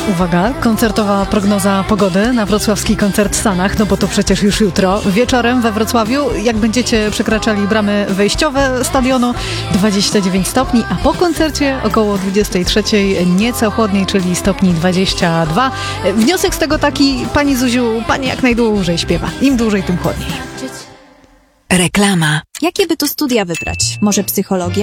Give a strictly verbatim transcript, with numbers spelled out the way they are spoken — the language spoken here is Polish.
Uwaga, koncertowa prognoza pogody na wrocławski koncert w Stanach, no bo to przecież już jutro. Wieczorem we Wrocławiu, jak będziecie przekraczali bramy wejściowe stadionu, dwadzieścia dziewięć stopni, a po koncercie około dwudziestej trzeciej nieco chłodniej, czyli stopni dwadzieścia dwa. Wniosek z tego taki, pani Zuziu, pani jak najdłużej śpiewa. Im dłużej, tym chłodniej. Reklama. Jakie by tu studia wybrać? Może psychologia?